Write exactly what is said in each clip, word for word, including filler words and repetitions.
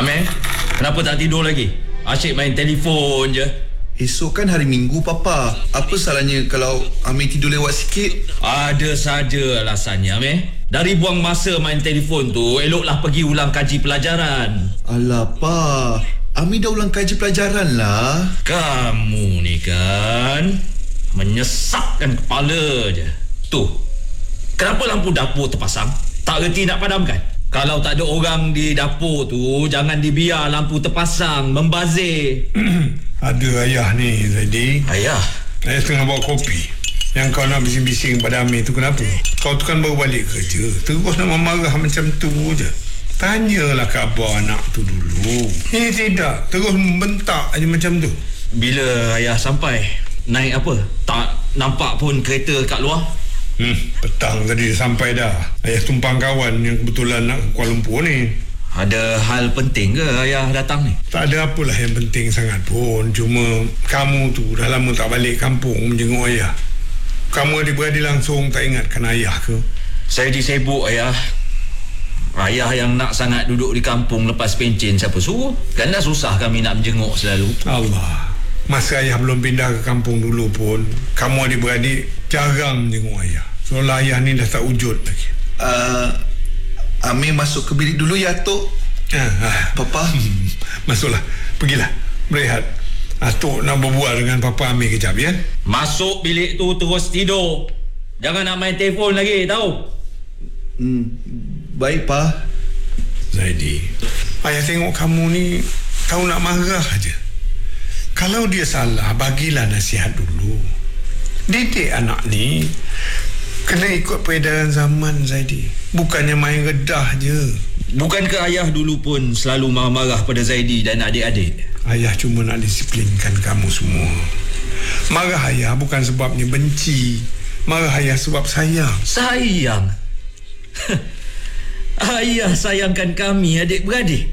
Amir, kenapa tak tidur lagi? Asyik main telefon je. Esok kan hari Minggu, Papa. Apa salahnya kalau Amir tidur lewat sikit? Ada saja alasannya, Amir. Dari buang masa main telefon tu, eloklah pergi ulang kaji pelajaran. Alah, Pa. Amir dah ulang kaji pelajaran lah. Kamu ni kan menyesakkan kepala je. Tu, kenapa lampu dapur terpasang? Tak reti nak padamkan? Kalau tak ada orang di dapur tu, jangan dibiar lampu terpasang, membazir. Ada ayah ni, Zaidi. Ayah? Ayah tengah bawa kopi. Yang kau nak bising-bising pada Amir tu kenapa? Kau tu kan baru balik kerja. Terus nak marah macam tu je. Tanyalah khabar anak tu dulu. Ini tidak. Terus membentak aja macam tu. Bila ayah sampai? Naik apa? Tak nampak pun kereta kat luar? Hmm, petang tadi sampai dah. Ayah tumpang kawan yang kebetulan nak ke Kuala Lumpur ni. Ada hal penting ke ayah datang ni? Tak ada apalah yang penting sangat pun. Cuma kamu tu dah lama tak balik kampung menjenguk ayah. Kamu adik-beradik langsung tak ingatkan ayah ke? Saya disibuk ayah. Ayah yang nak sangat duduk di kampung lepas pencen siapa suruh? Kan dah susah kami nak menjenguk selalu. Allah. Masa ayah belum pindah ke kampung dulu pun, kamu adik-beradik jarang menjenguk ayah. Seolah ayah ni dah tak wujud lagi. Uh, Amir masuk ke bilik dulu ya, Tok. Ah, ah. Papa. Hmm, masuklah. Pergilah. Berehat. Atuk nak berbual dengan Papa Amir kejap, ya? Masuk bilik tu terus tidur. Jangan nak main telefon lagi, tahu? Hmm, baik, Pa. Zaidi, ayah tengok kamu ni kau nak marah aja. Kalau dia salah, bagilah nasihat dulu. Didik anak ni kena ikut peredaran zaman, Zaidi. Bukannya main redah je. Bukankah ayah dulu pun selalu marah-marah pada Zaidi dan adik-adik? Ayah cuma nak disiplinkan kamu semua. Marah ayah bukan sebabnya benci. Marah ayah sebab sayang. Sayang? Ayah sayangkan kami adik-beradik.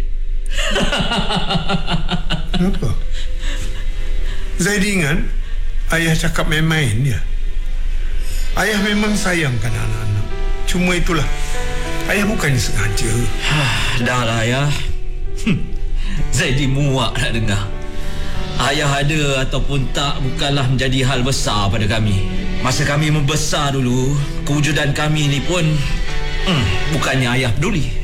Kenapa? Zaidi ingat ayah cakap main-main dia. Ayah memang sayangkan anak-anak. Cuma itulah, ayah bukannya sengaja. Dah lah ayah. Zaidi muak nak dengar. Ayah ada ataupun tak bukanlah menjadi hal besar pada kami. Masa kami membesar dulu, kewujudan kami ni pun hmm, bukannya ayah peduli.